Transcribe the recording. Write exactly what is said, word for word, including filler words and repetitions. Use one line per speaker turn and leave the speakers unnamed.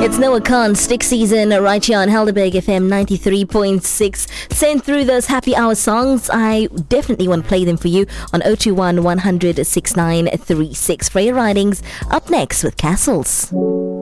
It's Noah Khan, Stick Season, right here on Helderberg F M ninety-three point six. Send through those happy hour songs. I definitely want to play them for you on oh two one, one hundred, six nine three six. Freya Ridings up next with Castles.